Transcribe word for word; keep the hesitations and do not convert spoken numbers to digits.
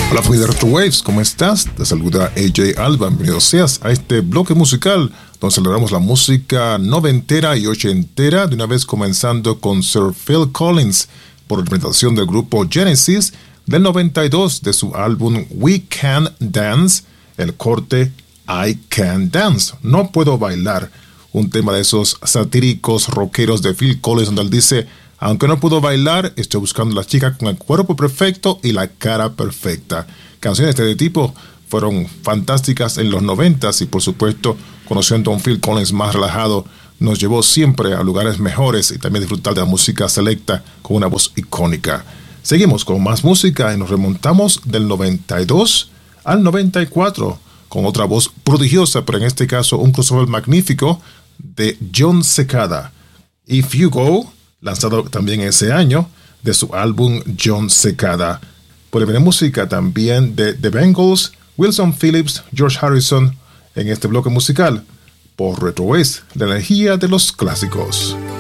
Hola familia de Retro Waves, ¿cómo estás? Te saluda A J Alba, bienvenido seas a este bloque musical donde celebramos la música noventera y ochentera, de una vez comenzando con Sir Phil Collins por representación del grupo Genesis del noventa y dos de su álbum We Can Dance, el corte I Can Dance, No Puedo Bailar, un tema de esos satíricos rockeros de Phil Collins donde él dice: aunque no puedo bailar, estoy buscando a la chica con el cuerpo perfecto y la cara perfecta. Canciones de este tipo fueron fantásticas en los noventas y por supuesto, conociendo a un Phil Collins más relajado, nos llevó siempre a lugares mejores y también disfrutar de la música selecta con una voz icónica. Seguimos con más música y nos remontamos del noventa y dos al noventa y cuatro con otra voz prodigiosa, pero en este caso un crossover magnífico de Jon Secada. If You Go, lanzado también ese año, de su álbum Jon Secada. Puede ver música también de The Bengals, Wilson Phillips, George Harrison en este bloque musical por Retro Waves, la energía de los clásicos.